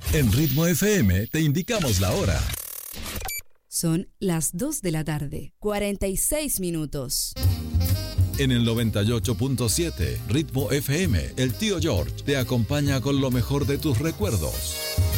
En Ritmo FM te indicamos la hora. Son las 2 de la tarde, 46 minutos. En el 98.7 Ritmo FM, el tío George te acompaña con lo mejor de tus recuerdos.